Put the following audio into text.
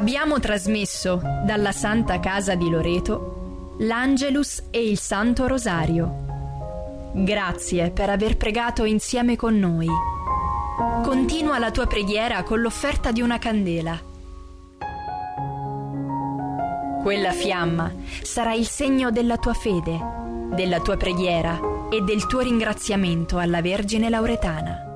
Abbiamo trasmesso dalla Santa Casa di Loreto l'Angelus e il Santo Rosario. Grazie per aver pregato insieme con noi. Continua la tua preghiera con l'offerta di una candela. Quella fiamma sarà il segno della tua fede, della tua preghiera e del tuo ringraziamento alla Vergine Lauretana.